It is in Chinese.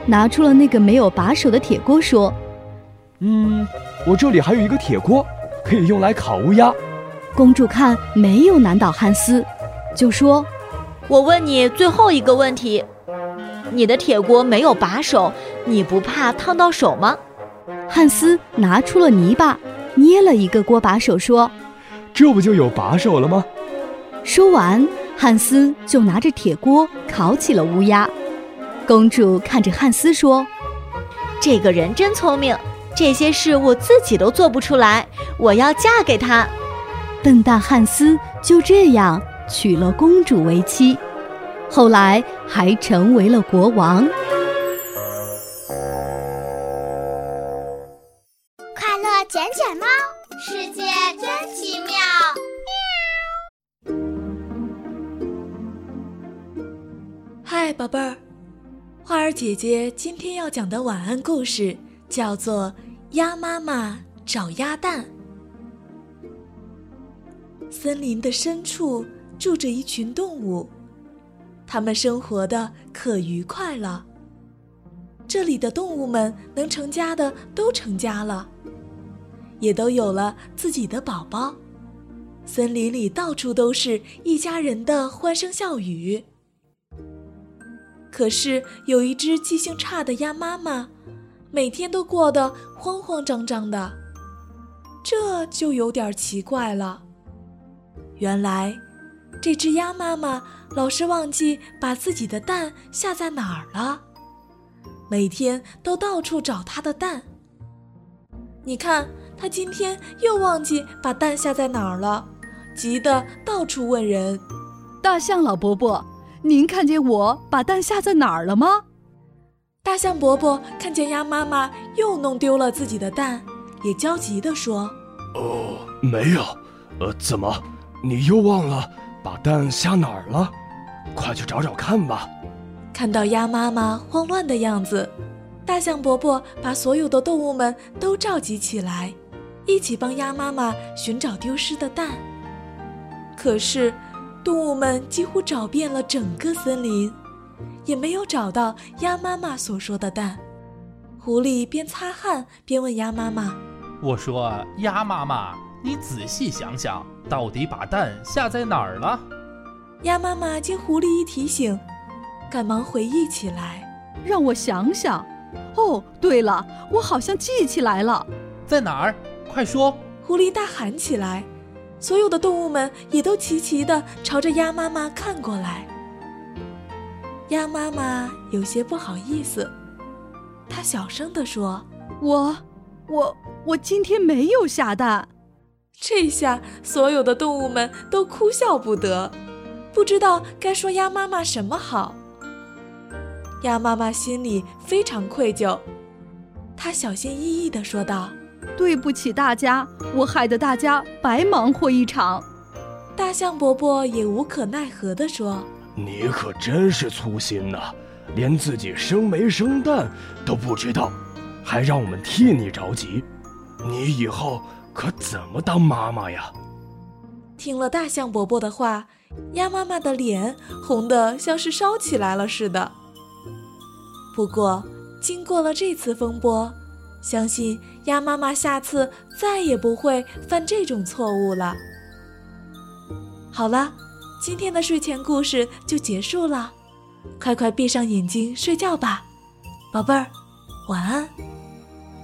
拿出了那个没有把手的铁锅说： 我这里还有一个铁锅，可以用来烤乌鸦。 公主看没有难倒汉斯，就说： 我问你最后一个问题，你的铁锅没有把手，你不怕烫到手吗？ 汉斯拿出了泥巴，捏了一个锅把手说： 这不就有把手了吗？ 说完，汉斯就拿着铁锅烤起了乌鸦。公主看着汉斯说： 这个人真聪明，这些事我自己都做不出来，我要嫁给他。 笨蛋汉斯就这样娶了公主为妻，后来还成为了国王。 快乐捡捡猫，世界真奇妙。 嗨，宝贝儿，花儿姐姐今天要讲的晚安故事叫做《鸭妈妈找鸭蛋》。森林的深处住着一群动物，它们生活的可愉快了。这里的动物们能成家的都成家了，也都有了自己的宝宝。森林里到处都是一家人的欢声笑语。可是有一只记性差的鸭妈妈，每天都过得慌慌张张的，这就有点奇怪了。原来这只鸭妈妈老是忘记把自己的蛋下在哪儿了，每天都到处找它的蛋。你看，它今天又忘记把蛋下在哪儿了，急得到处问人。 大象老伯伯，您看见我把蛋下在哪儿了吗？ 大象伯伯看见鸭妈妈又弄丢了自己的蛋，也焦急地说： 没有。怎么你又忘了把蛋下哪儿了？快去找找看吧。 看到鸭妈妈慌乱的样子，大象伯伯把所有的动物们都召集起来，一起帮鸭妈妈寻找丢失的蛋。可是动物们几乎找遍了整个森林，也没有找到鸭妈妈所说的蛋。狐狸边擦汗边问鸭妈妈： 我说，鸭妈妈，你仔细想想，到底把蛋下在哪儿了？ 鸭妈妈经狐狸一提醒，赶忙回忆起来： 让我想想。哦，对了，我好像记起来了。 在哪儿？快说！ 狐狸大喊起来，所有的动物们也都齐齐地朝着鸭妈妈看过来。鸭妈妈有些不好意思，她小声地说： 我今天没有下蛋。 这下所有的动物们都哭笑不得，不知道该说鸭妈妈什么好。鸭妈妈心里非常愧疚，她小心翼翼地说道： 对不起大家，我害得大家白忙活一场。 大象伯伯也无可奈何地说： 你可真是粗心呐，连自己生没生蛋都不知道，还让我们替你着急，你以后可怎么当妈妈呀？ 听了大象伯伯的话，鸭妈妈的脸红得像是烧起来了似的。不过经过了这次风波，相信鸭妈妈下次再也不会犯这种错误了。好了，今天的睡前故事就结束了，快快闭上眼睛睡觉吧，宝贝儿，晚安。